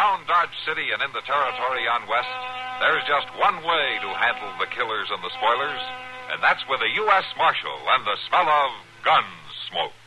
around Dodge City and in the territory on West, there's just one way to handle the killers and the spoilers, and that's with a U.S. Marshal and the smell of gun smoke.